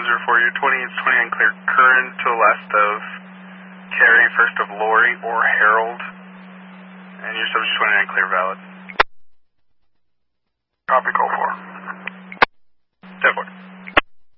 10-4, you're 20 clear current to the left of Carrie, first of Lori or Harold, and your subject 29 clear valid.